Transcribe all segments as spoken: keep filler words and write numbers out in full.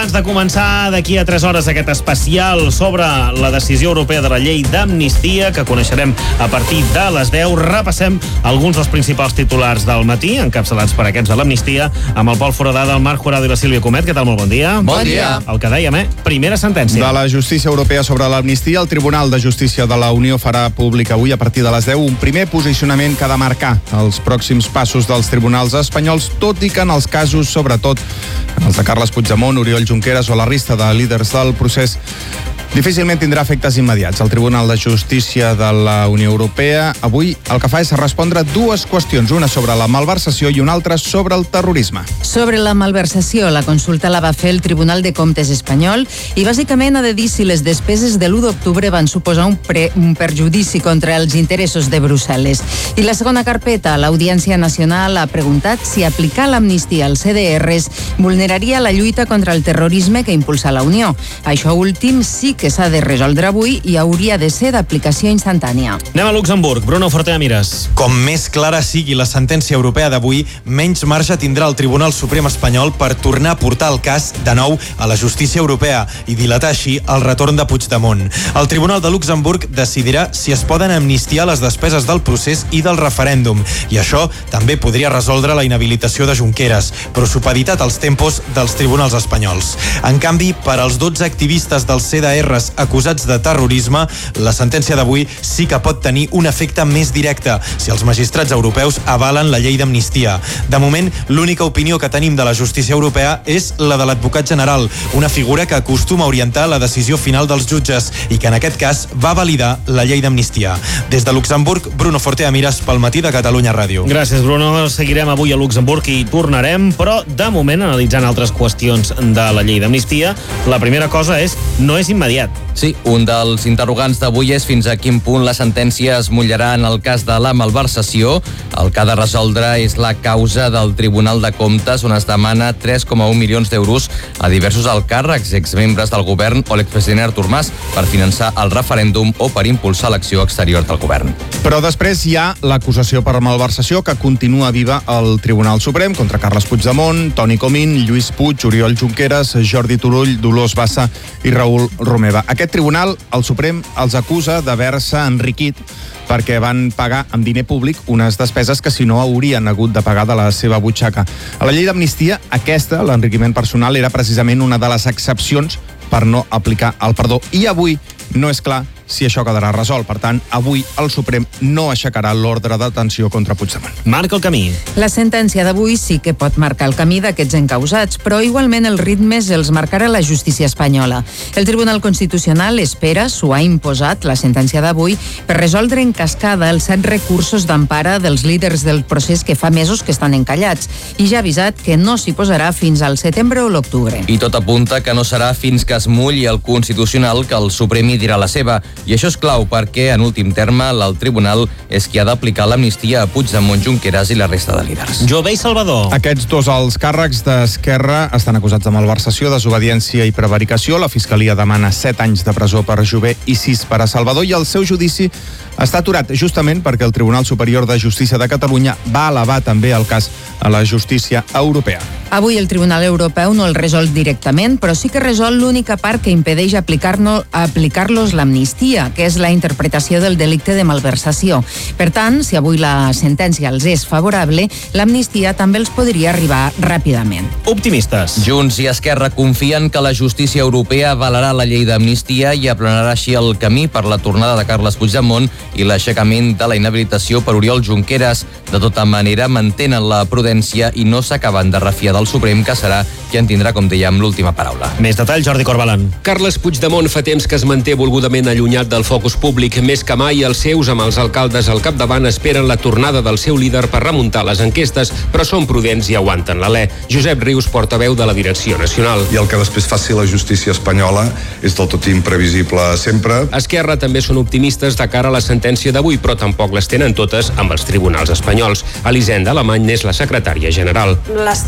Abans de començar d'aquí a tres hores aquest especial sobre la decisió europea de la llei d'amnistia que coneixerem a partir de les deu, repassem alguns dels principals titulars del matí, encapçalats per aquests de l'amnistia, amb el Pol Foradada, el Marc Jurado i la Sílvia Comet. Què tal? Molt bon dia. Bon dia. El que dèiem, eh? Primera sentència. De la justícia europea sobre l'amnistia, el Tribunal de Justícia de la Unió farà públic avui a partir de les deu un primer posicionament que ha de marcar els pròxims passos dels tribunals espanyols, tot i que en els casos, sobretot, en els de Carles Puigdemont, Oriol Junqueras o la resta de líders del procés, difícilment tindrà efectes immediats. El Tribunal de Justícia de la Unió Europea avui el que fa és respondre dues qüestions, una sobre la malversació i una altra sobre el terrorisme. Sobre la malversació, la consulta la va fer el Tribunal de Comptes espanyol i bàsicament ha de dir si les despeses de l'u d'octubre van suposar un, pre, un perjudici contra els interessos de Brussel·les. I la segona carpeta, l'Audiència Nacional ha preguntat si aplicar l'amnistia als C D Rs vulneraria la lluita contra el terrorisme que impulsa la Unió. Això últim sí que s'ha de resoldre avui i hauria de ser d'aplicació instantània. Anem a Luxemburg. Bruno Fortea Mires. Com més clara sigui la sentència europea d'avui, menys marge tindrà el Tribunal Suprem espanyol per tornar a portar el cas de nou a la justícia europea i dilatar així el retorn de Puigdemont. El Tribunal de Luxemburg decidirà si es poden amnistiar les despeses del procés i del referèndum, i això també podria resoldre la inhabilitació de Junqueras, però supeditat als tempos dels tribunals espanyols. En canvi, per als dotze activistes del C D R acusats de terrorisme, la sentència d'avui sí que pot tenir un efecte més directe si els magistrats europeus avalen la llei d'amnistia. De moment, l'única opinió que tenim de la justícia europea és la de l'advocat general, una figura que acostuma a orientar la decisió final dels jutges i que en aquest cas va validar la llei d'amnistia. Des de Luxemburg, Bruno Fortea Mires pel Matí de Catalunya Ràdio. Gràcies, Bruno. Seguirem avui a Luxemburg i tornarem, però de moment analitzant altres qüestions de la llei d'amnistia. La primera cosa és, no és immediat. Sí, un dels interrogants d'avui és fins a quin punt la sentència es mullarà en el cas de la malversació. El que ha de resoldre és la causa del Tribunal de Comptes, on es demana tres coma un milions d'euros a diversos alts càrrecs, exmembres del govern o l'expresident Artur Mas, per finançar el referèndum o per impulsar l'acció exterior del govern. Però després hi ha l'acusació per malversació que continua viva al Tribunal Suprem contra Carles Puigdemont, Toni Comín, Lluís Puig, Oriol Junqueras, Jordi Turull, Dolors Bassa i Raül Romeva. Aquest tribunal, el Suprem, els acusa d'haver-se enriquit perquè van pagar amb diner públic unes despeses que si no haurien hagut de pagar de la seva butxaca. A la llei d'amnistia, aquesta, l'enriquiment personal, era precisament una de les excepcions per no aplicar el perdó. I avui no és clar si això quedarà resolt. Per tant, avui el Suprem no aixecarà l'ordre de detenció contra Puigdemont. Marca el camí. La sentència d'avui sí que pot marcar el camí d'aquests encausats, però igualment els ritmes els marcarà la justícia espanyola. El Tribunal Constitucional espera, s'ho ha imposat, la sentència d'avui, per resoldre en cascada els set recursos d'empara dels líders del procés que fa mesos que estan encallats, i ja ha avisat que no s'hi posarà fins al setembre o l'octubre. I tot apunta que no serà fins que es mulli el Constitucional que el Suprem hi dirà la seva. I això és clau perquè, en últim terme, el Tribunal és qui ha d'aplicar l'amnistia a Puigdemont, Junqueras i la resta de líders. Jové i Salvador. Aquests dos alts càrrecs d'Esquerra estan acusats de malversació, desobediència i prevaricació. La Fiscalia demana set anys de presó per Jové i sis per a Salvador, i el seu judici està aturat justament perquè el Tribunal Superior de Justícia de Catalunya va elevar també el cas a la justícia europea. Avui el Tribunal Europeu no el resol directament, però sí que resol l'única part que impedeix aplicar-nos aplicar-los l'amnistia, que és la interpretació del delicte de malversació. Per tant, si avui la sentència els és favorable, l'amnistia també els podria arribar ràpidament. Optimistes. Junts i Esquerra confien que la justícia europea avalarà la llei d'amnistia i aplanarà així el camí per la tornada de Carles Puigdemont i l'aixecament de la inhabilitació per Oriol Junqueras. De tota manera, mantenen la prudència i no s'acaben de refiar del Suprem, que serà qui en tindrà, com dèiem, l'última paraula. Més detalls, Jordi Corbalan. Carles Puigdemont fa temps que es manté volgudament allunyat del focus públic. Més que mai, els seus, amb els alcaldes al capdavant, esperen la tornada del seu líder per remuntar les enquestes, però són prudents i aguanten l'alè. Josep Rius, portaveu de la Direcció Nacional. I el que després faci la justícia espanyola és del tot imprevisible sempre. Esquerra també són optimistes de cara a la sentència d'avui, però tampoc les tenen totes amb els tribunals espanyols. Elisenda Alemany n'és la secretària general. L'Estat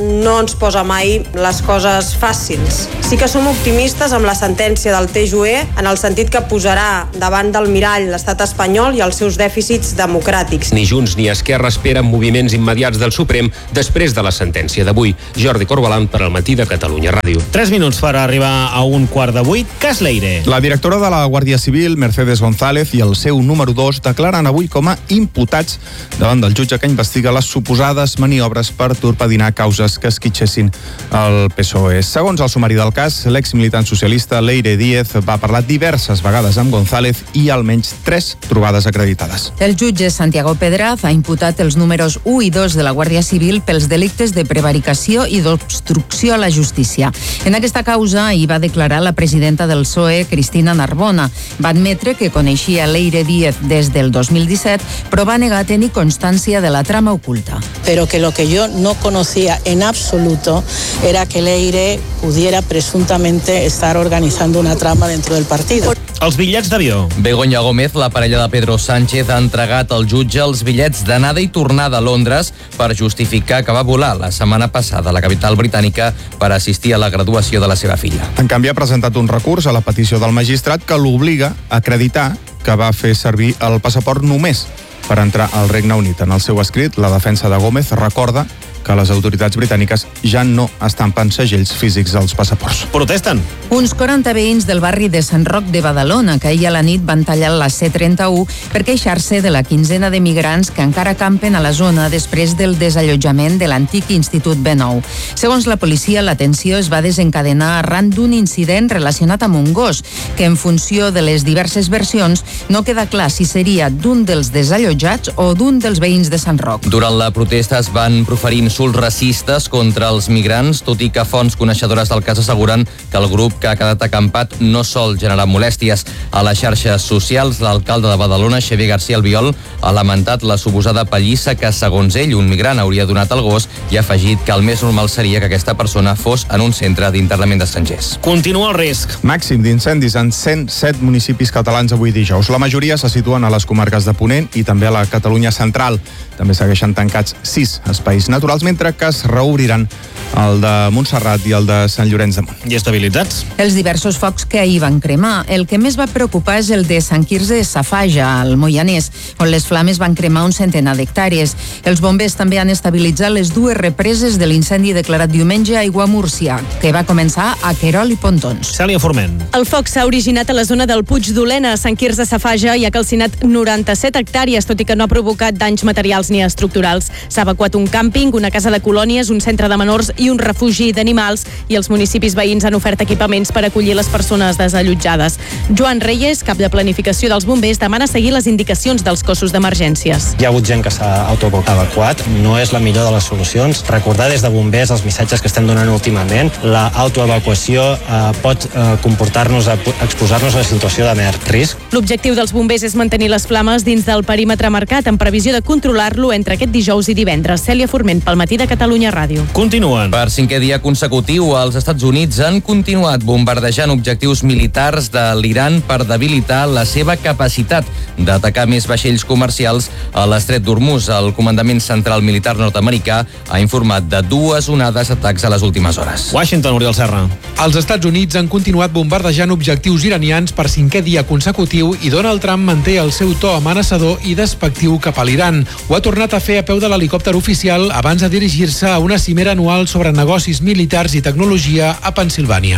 no ens posa mai les coses fàcils. Sí que som optimistes amb la sentència del T J U E en el sentit que posarà davant del mirall l'estat espanyol i els seus dèficits democràtics. Ni Junts ni Esquerra esperen moviments immediats del Suprem després de la sentència d'avui. Jordi Corbalan per al Matí de Catalunya Ràdio. Tres minuts per arribar a un quart de vuit. Cas Leire. La directora de la Guàrdia Civil, Mercedes González, i el seu número dos declaren avui com a imputats davant del jutge que investiga les suposades maniobres per torpedinar causes que esquitxessin el P S O E. Segons el sumari del cas, l'exmilitant socialista Leire Díez va parlar diverses vegades amb González i almenys tres trobades acreditades. El jutge Santiago Pedraz ha imputat els números u i dos de la Guàrdia Civil pels delictes de prevaricació i d'obstrucció a la justícia. En aquesta causa hi va declarar la presidenta del P S O E, Cristina Narbona. Va admetre que coneixia Leire Díez des del dos mil disset, però va negar tenir constància de la trama oculta. Pero que lo que yo no conocía en absoluto era que Leire pudiera presuntamente estar organizando una trama dentro del partido. Els bitllets d'avió. Begoña Gómez, la parella de Pedro Sánchez, ha entregat al jutge els bitllets d'anada i tornada a Londres per justificar que va volar la setmana passada a la capital britànica per assistir a la graduació de la seva filla. En canvi, ha presentat un recurs a la petició del magistrat que l'obliga a acreditar que va fer servir el passaport només per entrar al Regne Unit. En el seu escrit, la defensa de Gómez recorda que les autoritats britàniques ja no estampen segells físics als passaports. Protesten. Uns quaranta veïns del barri de Sant Roc de Badalona, que ahir a la nit van tallar la C trenta-u per queixar-se de la quinzena de migrants que encara campen a la zona després del desallotjament de l'antic Institut B nou. Segons la policia, la tensió es va desencadenar arran d'un incident relacionat amb un gos, que en funció de les diverses versions no queda clar si seria d'un dels desallotjats o d'un dels veïns de Sant Roc. Durant la protesta es van proferir insults racistes contra els migrants, tot i que fonts coneixedores del cas asseguren que el grup que ha quedat acampat no sol generar molèsties. A les xarxes socials, l'alcalde de Badalona, Xavier García Albiol, ha lamentat la suposada pallissa que, segons ell, un migrant hauria donat al gos i ha afegit que el més normal seria que aquesta persona fos en un centre d'internament d'estrangers. Continua el risc. Màxim d'incendis en cent set municipis catalans avui dijous. La majoria se situen a les comarques de Ponent i també a la Catalunya central. També segueixen tancats sis espais naturals, mentre que es reobriran el de Montserrat i el de Sant Llorenç de Munt. I estabilitats? Els diversos focs que ahir van cremar. El que més va preocupar és el de Sant Quirze Safaja, al Moianès, on les flames van cremar un centenar d'hectàrees. Els bombers també han estabilitzat les dues represes de l'incendi declarat diumenge a Aiguamúrcia, que va començar a Querol i Pontons. Cèlia Forment. El foc s'ha originat a la zona del Puig d'Olena, a Sant Quirze Safaja, i ha calcinat noranta-set hectàrees, tot i que no ha provocat danys materials ni estructurals. S'ha evacuat un càmping, una casa de colònies, un centre de menors i un refugi d'animals, i els municipis veïns han ofert equipaments per acollir les persones desallotjades. Joan Reyes, cap de planificació dels bombers, demana seguir les indicacions dels cossos d'emergències. Hi ha hagut gent que s'ha autoevacuat, no és la millor de les solucions. Recordar des de bombers els missatges que estem donant últimament. La autoevacuació eh, pot eh, comportar-nos a exposar-nos a una situació de mer risc. L'objectiu dels bombers és mantenir les flames dins del perímetre marcat en previsió de controlar-lo entre aquest dijous i divendres. Cèlia Forment, pel Matí de Catalunya Ràdio. Continuen. Per cinquè dia consecutiu, els Estats Units han continuat bombardejant objectius militars de l'Iran per debilitar la seva capacitat d'atacar més vaixells comercials a l'estret d'Hormuz. El comandament central militar nord-americà ha informat de dues onades d'atacs a les últimes hores. Washington, Oriol Serra. Els Estats Units han continuat bombardejant objectius iranians per cinquè dia consecutiu i Donald Trump manté el seu to amenaçador i despectiu cap a l'Iran. Ho ha tornat a fer a peu de l'helicòpter oficial abans de dirigir-se a una cimera anual sobre negocis militars i tecnologia a Pensilvània.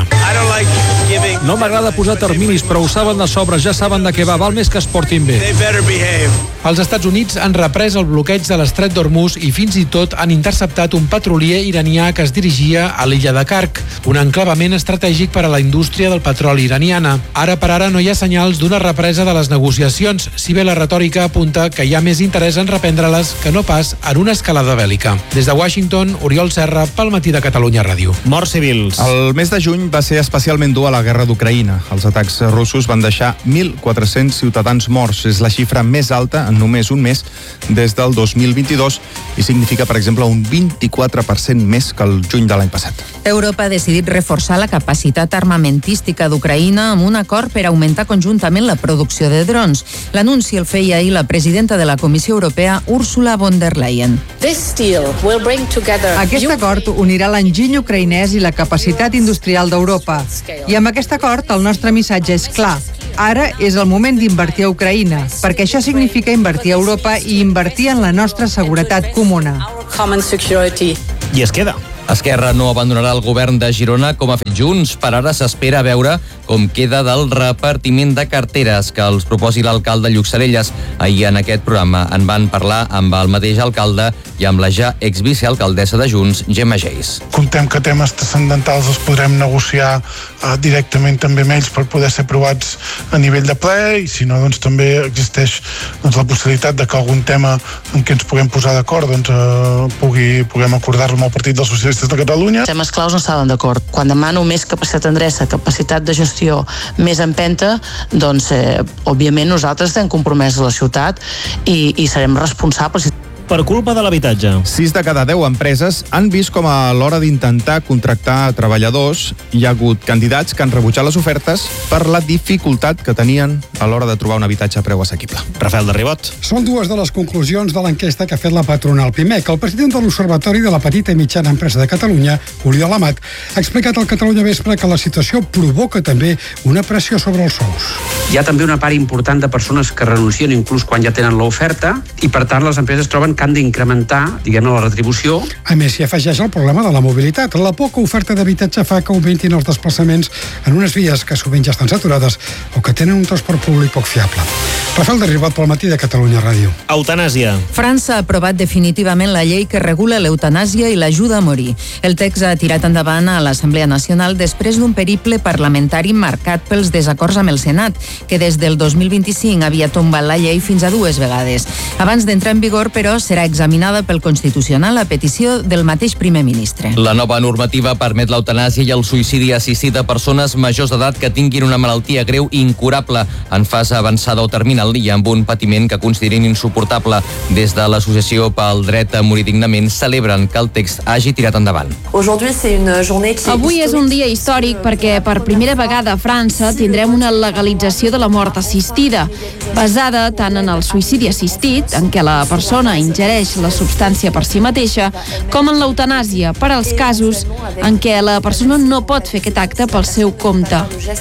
No m'agrada posar terminis, però ho saben de sobre, ja saben de què va, val més que es portin bé. Els Estats Units han reprès el bloqueig de l'estret d'Hormuz i fins i tot han interceptat un petrolier iranià que es dirigia a l'illa de Kark, un enclavament estratègic per a la indústria del petroli iraniana. Ara per ara no hi ha senyals d'una represa de les negociacions, si bé la retòrica apunta que hi ha més interès en reprendre-les que no pas en una escalada bèl·lica. Des de Washington, Oriol Serra, pel Matí de Catalunya Ràdio. Morts civils. El mes de juny va ser especialment dur a la guerra d'Ucraïna. Els atacs russos van deixar mil quatre-cents ciutadans morts. És la xifra més alta en només un mes des del dos mil vint-i-dos i significa, per exemple, un vint-i-quatre per cent més que el juny de l'any passat. Europa ha decidit reforçar la capacitat armamentística d'Ucraïna amb un acord per augmentar conjuntament la producció de drons. L'anunci el feia ahir la presidenta de la Comissió Europea, Ursula von der Leyen. This deal Aquest acord unirà l'enginy ucraïnès i la capacitat industrial d'Europa. I amb aquest acord el nostre missatge és clar. Ara és el moment d'invertir a Ucraïna, perquè això significa invertir a Europa i invertir en la nostra seguretat comuna. I es queda. Esquerra no abandonarà el govern de Girona com ha fet Junts. Per ara s'espera veure com queda del repartiment de carteres que els proposi l'alcalde Lluc Sarelles. Ahir en aquest programa en van parlar amb el mateix alcalde i amb la ja exvicealcaldessa de Junts, Gemma Geis. Contem que temes transcendentals els podrem negociar eh, directament també amb ells per poder ser aprovats a nivell de ple, i si no, doncs també existeix doncs, la possibilitat de que algun tema en què ens puguem posar d'acord doncs, eh, pugui, puguem acordar-lo amb el Partit dels Socialistes de Catalunya. Temes claus no estaven d'acord. Quan demano més capacitat d'endreça, capacitat de gestió, més empenta, doncs, eh, òbviament, nosaltres estem compromesos a la ciutat i, i serem responsables. Per culpa de l'habitatge. Sis de cada deu empreses han vist com a l'hora d'intentar contractar treballadors hi ha hagut candidats que han rebutjat les ofertes per la dificultat que tenien a l'hora de trobar un habitatge a preu assequible. Rafael de Ribot. Són dues de les conclusions de l'enquesta que ha fet la patronal Pimec. El president de l'Observatori de la Petita i Mitjana Empresa de Catalunya, Oriol Amat, ha explicat al Catalunya Vespre que la situació provoca també una pressió sobre els sous. Hi ha també una part important de persones que renuncien inclús quan ja tenen l'oferta i, per tant, les empreses troben que han d'incrementar, diguem-ne, la retribució. A més, s'hi afegeix el problema de la mobilitat. La poca oferta d'habitatge fa que augmentin els desplaçaments en unes vies que sovint ja estan saturades o que tenen un transport públic poc fiable. Rafael de Ribot pel Matí de Catalunya Ràdio. Eutanàsia. França ha aprovat definitivament la llei que regula l'eutanàsia i l'ajuda a morir. El text ha tirat endavant a l'Assemblea Nacional després d'un periple parlamentari marcat pels desacords amb el Senat, que des del dos mil vint-i-cinc havia tombat la llei fins a dues vegades. Abans d'entrar en vigor, però, serà examinada pel Constitucional a petició del mateix primer ministre. La nova normativa permet l'eutanàsia i el suïcidi assistit a persones majors d'edat que tinguin una malaltia greu i incurable en fase avançada o terminal i amb un patiment que considerin insuportable. Des de l'Associació pel Dret a Morir Dignament celebren que el text hagi tirat endavant. Avui és un dia històric perquè per primera vegada a França tindrem una legalització de la mort assistida, basada tant en el suïcidi assistit, en què la persona ingereix la substància per si mateixa, com en l'eutanàsia, per als casos en què la persona no pot fer aquest acte pel seu compte.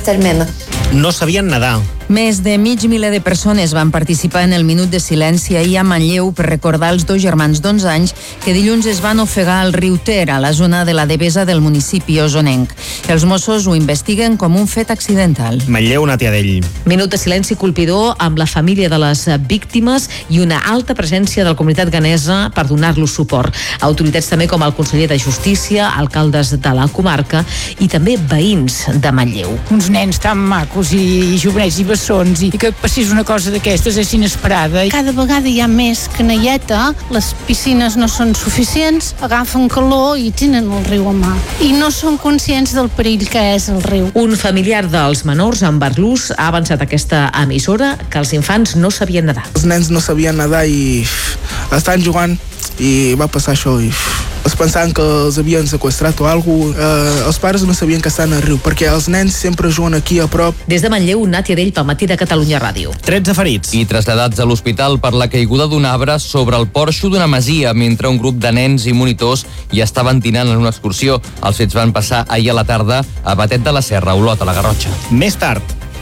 No sabien nedar. Més de mig miler de persones van participar en el minut de silenci ahir a Manlleu per recordar els dos germans d'onze anys que dilluns es van ofegar al riu Ter, a la zona de la Devesa del municipi osonenc. Els Mossos ho investiguen com un fet accidental. Manlleu, Nàtia Dell. Minut de silenci colpidor amb la família de les víctimes i una alta presència de la comunitat ganesa per donar-los suport. Autoritats també com el conseller de Justícia, alcaldes de la comarca i també veïns de Manlleu. Uns nens tan macos i jovenets i bessons i que passés una cosa d'aquestes és inesperada. Cada vegada hi ha més canalleta, les piscines no són suficients, agafen calor i tenen el riu a mà. I no són conscients del perill que és el riu. Un familiar dels menors, en Barlús, ha avançat aquesta emissora que els infants no sabien nedar. Els nens no sabien nedar i estan jugant i va passar això i es pensaven que els havien sequestrat o alguna cosa. Eh, els pares no sabien que estan al riu, perquè els nens sempre juguen aquí a prop. Des de Manlleu, Nàtia Dell, pel Matí de Catalunya Ràdio. tretze ferits. I traslladats a l'hospital per la caiguda d'un arbre sobre el porxo d'una masia, mentre un grup de nens i monitors hi estaven dinant en una excursió. Els fets van passar ahir a la tarda a Batet de la Serra, Olot, a la Garrotxa. Més tard.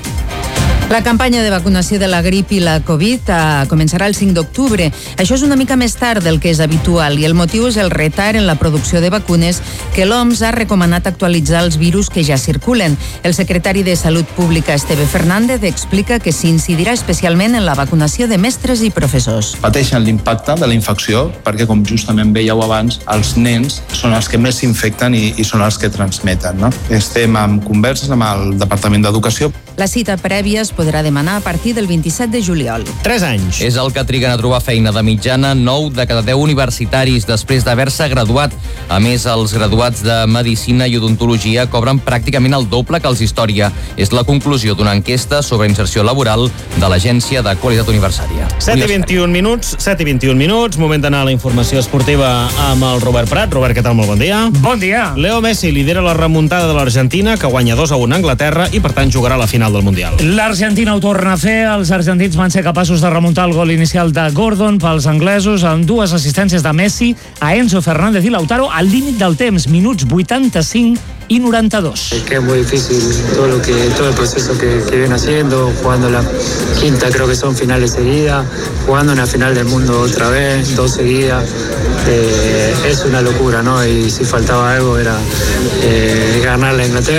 La campanya de vacunació de la grip i la Covid eh, començarà el cinc d'octubre. Això és una mica més tard del que és habitual i el motiu és el retard en la producció de vacunes que l'O M S ha recomanat actualitzar els virus que ja circulen. El secretari de Salut Pública, Esteve Fernández, explica que s'incidirà especialment en la vacunació de mestres i professors. Pateixen l'impacte de la infecció perquè, com justament veieu abans, els nens són els que més s'infecten i, i són els que transmeten. No? Estem en converses amb el Departament d'Educació. La cita prèvia es podrà demanar a partir del vint-i-set de juliol. tres anys. És el que triguen a trobar feina de mitjana nou de cada deu universitaris després d'haver-se graduat. A més, els graduats de Medicina i Odontologia cobren pràcticament el doble que els d'Història. És la conclusió d'una enquesta sobre inserció laboral de l'Agència de Qualitat Universitària. set i vint-i-un minuts, set i vint-i-un minuts, moment d'anar a la informació esportiva amb el Robert Prat. Robert, què tal? Molt bon dia. Bon dia. Leo Messi lidera la remuntada de l'Argentina, que guanya dos a un a Anglaterra i, per tant, jugarà a la final del Mundial. L'Argentina L'Argentina ho torna a fer. Els argentins van ser capaços de remuntar el gol inicial de Gordon pels anglesos amb dues assistències de Messi a Enzo Fernández i Lautaro al límit del temps, minuts vuitanta-cinc y noventa y dos. Es que es muy difícil todo lo que todo el proceso que, que viene haciendo, jugando la quinta, creo que son finales seguidas, jugando en la final del mundo otra vez, dos seguidas, eh, es una locura, ¿no? Y si faltaba algo era eh, ganar la Inglaterra.